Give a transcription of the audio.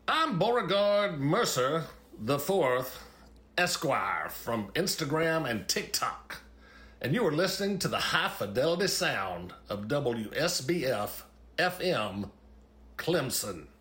I'm Beauregard Mercer the Fourth, Esquire, from Instagram and TikTok, and you are listening to the high fidelity sound of WSBF FM Clemson.